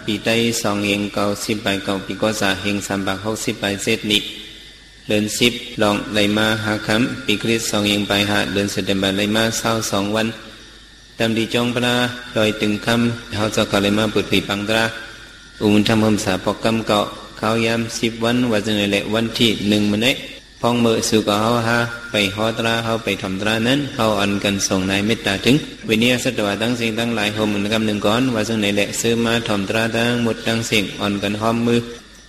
ปีไต้สองเองเก่า10ใบเก่าปีก็สาเฮง3บาท60ใบเศษนิเดือน10ลองไหลมาหาคำปีคริส2เองไปหาเดือนเสด็จบันไหลมา22วันตามดีจงปราลอยตึงคำเขาจะกเลยมาเปิดปีปังตราอุมทำหมสาปกกำเกาะเขายาม10วันวันจะในแหละวันที่1มื้อนี้พองมือสู่กับเขาฮะไปหอตราเขาไปทำตรานั้นเขาอันกันส่งนายเมตตาถึงวินิยสัตว์ตั้งสิ่งตั้งหลายหมกำ1ก้อนว่าจะในแหละซื้อมาทำตราตั้งหมดตั้งสิ่งอ่อนกันหอมมือ